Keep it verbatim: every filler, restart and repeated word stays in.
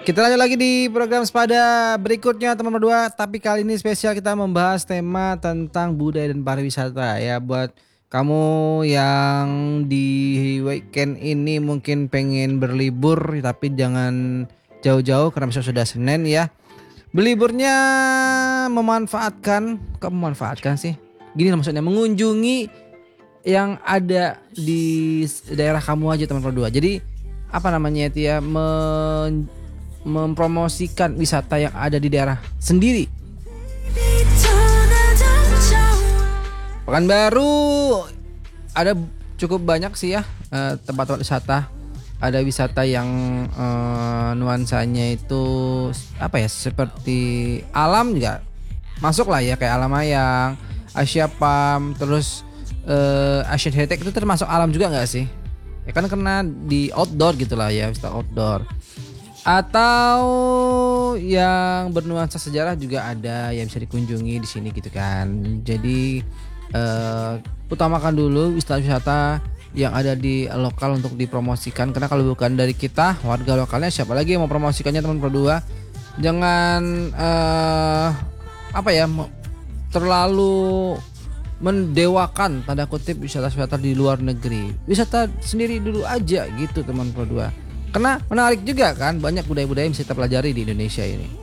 Kita lanjut lagi di program Sepada berikutnya teman berdua. Tapi kali ini spesial kita membahas tema tentang budaya dan pariwisata ya. Buat kamu yang di weekend ini mungkin pengen berlibur tapi jangan jauh-jauh karena besok sudah Senin ya. Berliburnya memanfaatkan, kok memanfaatkan sih? Gini lah maksudnya, mengunjungi yang ada di daerah kamu aja teman berdua. Jadi apa namanya itu ya, men mempromosikan wisata yang ada di daerah sendiri. Pekanbaru ada cukup banyak sih ya eh, tempat-tempat wisata. Ada wisata yang eh, nuansanya itu apa ya, seperti alam juga masuk lah ya, kayak Alam Ayang, Asia Pam, terus eh, Asian Heritage itu termasuk alam juga nggak sih? Ya kan kena di outdoor gitulah ya, wisata outdoor. Atau yang bernuansa sejarah juga ada yang bisa dikunjungi di sini gitu kan. Jadi eh, utamakan dulu wisata-wisata yang ada di lokal untuk dipromosikan, karena kalau bukan dari kita warga lokalnya, siapa lagi yang mau promosikannya teman berdua. Jangan eh, apa ya, terlalu mendewakan tanda kutip wisata-wisata di luar negeri. Wisata sendiri dulu aja gitu teman berdua. Karena menarik juga kan, banyak budaya-budaya yang bisa kita pelajari di Indonesia ini.